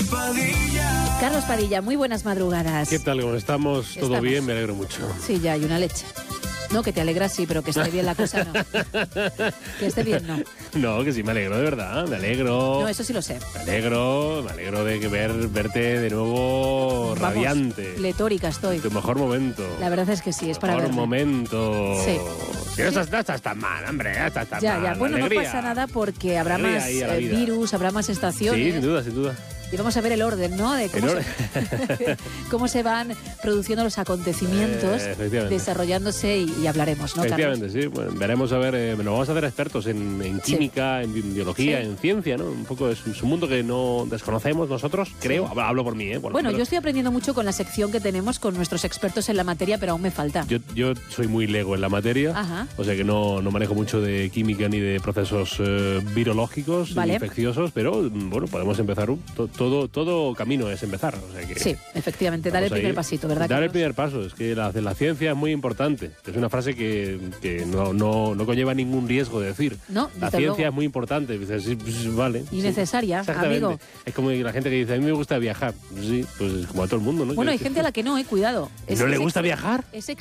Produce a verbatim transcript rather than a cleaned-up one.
Padilla. Carlos Padilla, muy buenas madrugadas. ¿Qué tal? ¿Cómo estamos? ¿Todo Estamos. bien? Me alegro mucho. Sí, ya, y una leche. No, que te alegras sí, pero que esté bien la cosa no. Que esté bien no. No, que sí, me alegro, de verdad. Me alegro. No, eso sí lo sé. Me alegro, me alegro de que ver, verte de nuevo Vamos, radiante. pletórica estoy. Tu mejor momento. La verdad es que sí, es para mejor verme. momento. Sí. Que no estás, no estás tan mal, hombre. No estás tan Ya, mal. ya. Bueno, Alegría. no pasa nada porque habrá Alegría más ahí a la eh, vida. virus, habrá más estaciones. Sí, sin duda, sin duda. Y vamos a ver el orden, ¿no? De cómo, El se, cómo se van produciendo los acontecimientos, Eh, efectivamente. desarrollándose y, y hablaremos, ¿no, Carlos? Efectivamente, sí. Bueno, veremos a ver, eh, nos vamos a hacer expertos en, en química, en bi- biología, Sí. en ciencia, ¿no? Un poco es, es un mundo que no desconocemos nosotros, creo. Hablo, hablo por mí, ¿eh? Por- Bueno, pero yo estoy aprendiendo mucho con la sección que tenemos con nuestros expertos en la materia, pero aún me falta. yo, yo soy muy lego en la materia, Ajá. o sea que no, no manejo mucho de química ni de procesos eh, virológicos, Vale. ni infecciosos, pero mm, bueno, podemos empezar. un- to- todo, todo camino es empezar. O sea que Sí, efectivamente, dar el vamos a primer ir. pasito, ¿verdad? Dar el Carlos? primer paso, es que la, la ciencia es muy importante. Es una frase que, que no, no, no conlleva ningún riesgo de decir. No, la desde ciencia luego. es muy importante. Dices, sí, pues, vale. Y sí. necesaria, Exactamente. amigo. Es como la gente que dice, a mí me gusta viajar. Sí, pues como a todo el mundo, ¿no? Bueno, hay Que- gente a la que no, eh, cuidado. Es- ¿No le es gusta extre- viajar? Es